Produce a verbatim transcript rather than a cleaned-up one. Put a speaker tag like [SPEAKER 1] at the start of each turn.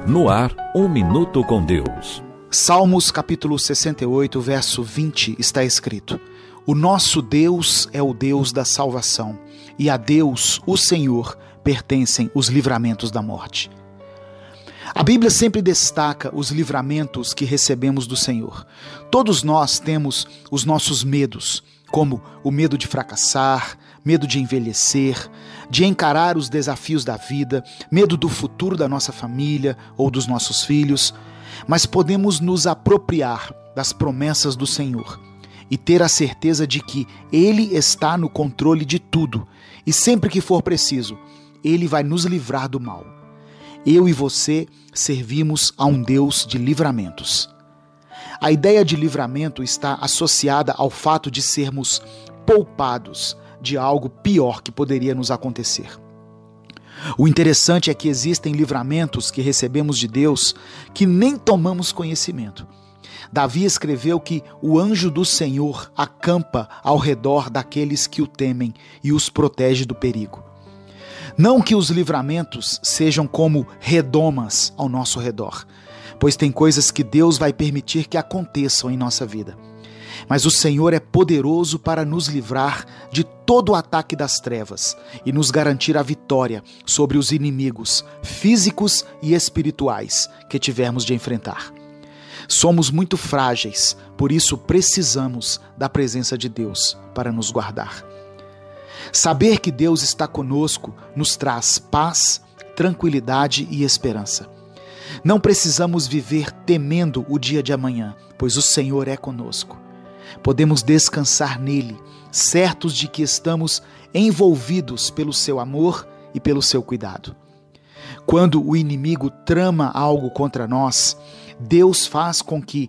[SPEAKER 1] No ar, um minuto com Deus.
[SPEAKER 2] Salmos capítulo sessenta e oito, verso vinte, está escrito: O nosso Deus é o Deus da salvação, e a Deus, o Senhor, pertencem os livramentos da morte. A Bíblia sempre destaca os livramentos que recebemos do Senhor. Todos nós temos os nossos medos, como o medo de fracassar, medo de envelhecer, de encarar os desafios da vida, medo do futuro da nossa família ou dos nossos filhos, mas podemos nos apropriar das promessas do Senhor e ter a certeza de que Ele está no controle de tudo e sempre que for preciso, Ele vai nos livrar do mal. Eu e você servimos a um Deus de livramentos. A ideia de livramento está associada ao fato de sermos poupados de algo pior que poderia nos acontecer. O interessante é que existem livramentos que recebemos de Deus que nem tomamos conhecimento. Davi escreveu que o anjo do Senhor acampa ao redor daqueles que o temem e os protege do perigo. Não que os livramentos sejam como redomas ao nosso redor, pois tem coisas que Deus vai permitir que aconteçam em nossa vida. Mas o Senhor é poderoso para nos livrar de todo o ataque das trevas e nos garantir a vitória sobre os inimigos físicos e espirituais que tivermos de enfrentar. Somos muito frágeis, por isso precisamos da presença de Deus para nos guardar. Saber que Deus está conosco nos traz paz, tranquilidade e esperança. Não precisamos viver temendo o dia de amanhã, pois o Senhor é conosco. Podemos descansar nele, certos de que estamos envolvidos pelo seu amor e pelo seu cuidado. Quando o inimigo trama algo contra nós, Deus faz com que